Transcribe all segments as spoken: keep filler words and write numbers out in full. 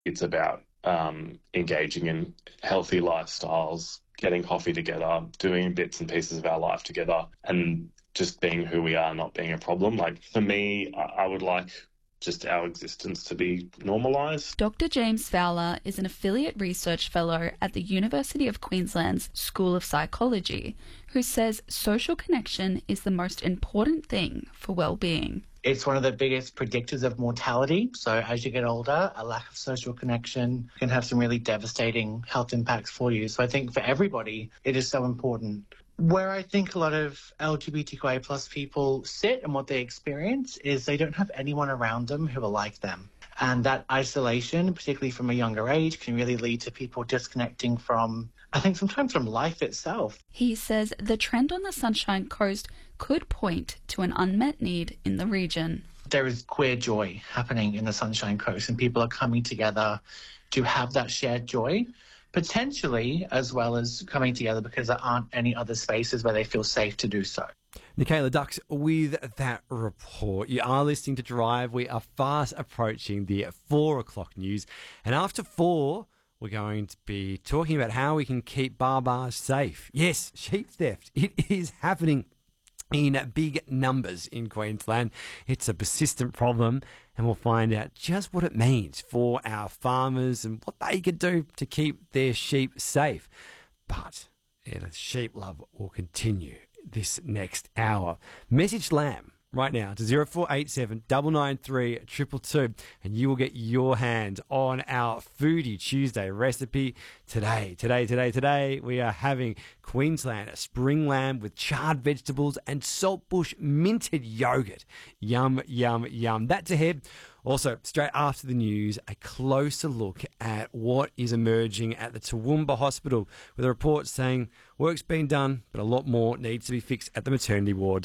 It's about um, engaging in healthy lifestyles, getting coffee together, doing bits and pieces of our life together, and just being who we are, not being a problem. Like, for me, I, I would like just our existence to be normalised. Doctor James Fowler is an affiliate research fellow at the University of Queensland's School of Psychology, who says social connection is the most important thing for well-being. It's one of the biggest predictors of mortality. So as you get older, a lack of social connection can have some really devastating health impacts for you. So I think for everybody, it is so important. Where I think a lot of L G B T Q I plus people sit and what they experience is they don't have anyone around them who are like them. And that isolation, particularly from a younger age, can really lead to people disconnecting from, I think, sometimes from life itself. He says the trend on the Sunshine Coast could point to an unmet need in the region. There is queer joy happening in the Sunshine Coast, and people are coming together to have that shared joy, potentially as well as coming together because there aren't any other spaces where they feel safe to do so. Nicola Dux with that report. You are listening to Drive. We are fast approaching the four o'clock news. And after four, we're going to be talking about how we can keep bar bars safe. Yes, sheep theft. It is happening in big numbers in Queensland. It's a persistent problem, and we'll find out just what it means for our farmers and what they can do to keep their sheep safe. But yeah, the sheep love will continue this next hour. Message Lamb right now to zero four eight seven nine nine three two two two and you will get your hand on our Foodie Tuesday recipe today. Today, today, today, we are having Queensland spring lamb with charred vegetables and saltbush minted yogurt. Yum, yum, yum. That's ahead. Also, straight after the news, a closer look at what is emerging at the Toowoomba Hospital, with a report saying work's been done, but a lot more needs to be fixed at the maternity ward.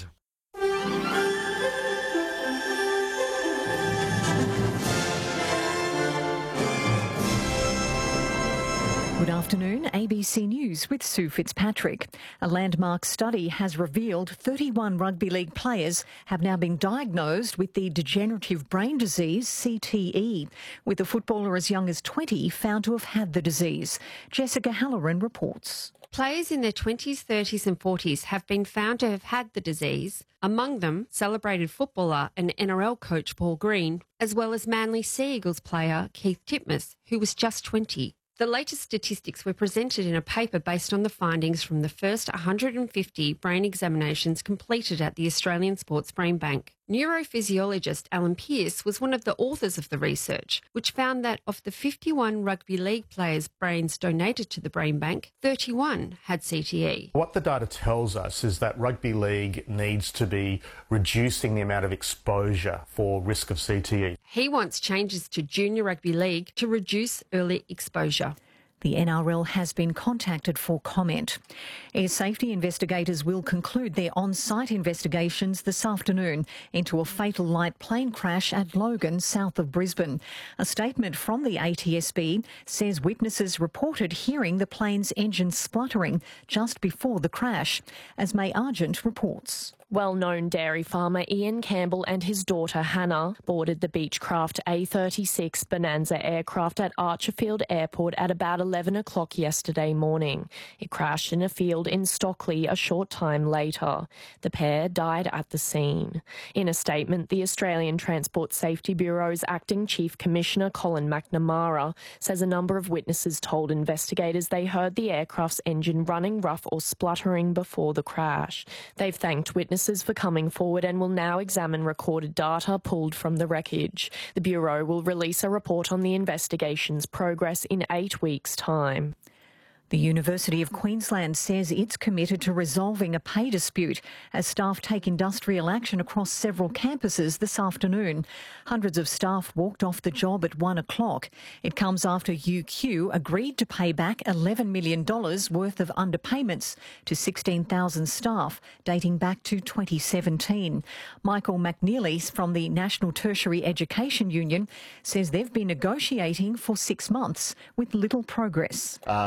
Good afternoon, A B C News with Sue Fitzpatrick. A landmark study has revealed thirty-one rugby league players have now been diagnosed with the degenerative brain disease C T E, with a footballer as young as twenty found to have had the disease. Jessica Halloran reports. Players in their twenties, thirties and forties have been found to have had the disease, among them celebrated footballer and N R L coach Paul Green, as well as Manly Sea Eagles player Keith Titmus, who was just twenty. The latest statistics were presented in a paper based on the findings from the first one hundred fifty brain examinations completed at the Australian Sports Brain Bank. Neurophysiologist Alan Pearce was one of the authors of the research, which found that of the fifty-one rugby league players' brains donated to the brain bank, thirty-one had C T E. What the data tells us is that rugby league needs to be reducing the amount of exposure for risk of C T E. He wants changes to junior rugby league to reduce early exposure. The N R L has been contacted for comment. Air safety investigators will conclude their on-site investigations this afternoon into a fatal light plane crash at Logan, south of Brisbane. A statement from the A T S B says witnesses reported hearing the plane's engine spluttering just before the crash. As May Argent reports. Well-known dairy farmer Ian Campbell and his daughter Hannah boarded the Beechcraft A thirty-six Bonanza aircraft at Archerfield Airport at about eleven o'clock yesterday morning. It crashed in a field in Stockley a short time later. The pair died at the scene. In a statement, the Australian Transport Safety Bureau's Acting Chief Commissioner Colin McNamara says a number of witnesses told investigators they heard the aircraft's engine running rough or spluttering before the crash. They've thanked witnesses for coming forward and will now examine recorded data pulled from the wreckage. The Bureau will release a report on the investigation's progress in eight weeks' time. The University of Queensland says it's committed to resolving a pay dispute as staff take industrial action across several campuses this afternoon. Hundreds of staff walked off the job at one o'clock. It comes after U Q agreed to pay back eleven million dollars worth of underpayments to sixteen thousand staff dating back to twenty seventeen. Michael McNeely from the National Tertiary Education Union says they've been negotiating for six months with little progress. Uh, members are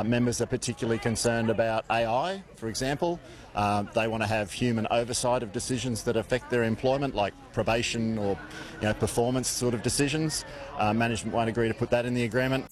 particularly concerned about A I, for example. Uh, they want to have human oversight of decisions that affect their employment, like probation or you know, performance sort of decisions. Uh, management won't agree to put that in the agreement.